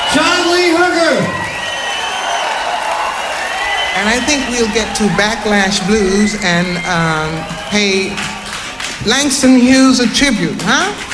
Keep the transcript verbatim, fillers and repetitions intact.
John Lee Hooker. And I think we'll get to Backlash Blues and um, pay Langston Hughes a tribute, huh?